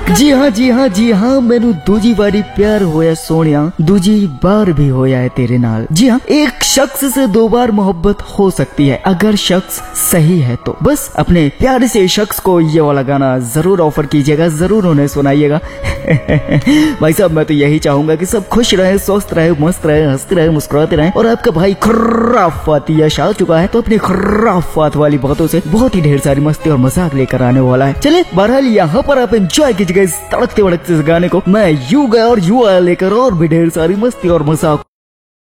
जी हाँ मैनू दूजी बारी प्यार होया सोनिया, दूजी बार भी होया है तेरे नाल। जी हाँ, एक शख्स से 2 बार मोहब्बत हो सकती है अगर शख्स सही है तो। बस अपने प्यार से शख्स को ये वाला गाना जरूर ऑफर कीजिएगा, जरूर उन्हें सुनाइएगा। भाई साहब मैं तो यही चाहूंगा कि सब खुश रहे, स्वस्थ रहे, मस्त रहे, हंसते रहे, मुस्कुराते रहे। और आपका भाई खुर्राफात यश आ चुका है तो अपनी खुर्राफात वाली बातों से बहुत ही ढेर सारी मस्ती और मजाक लेकर आने वाला है। चले बहरहाल यहाँ पर आप एंजॉय कीजिएगा इस तड़कते भड़कते गाने को। मैं यू गया और यू आया लेकर और भी ढेर सारी मस्ती और मजाक।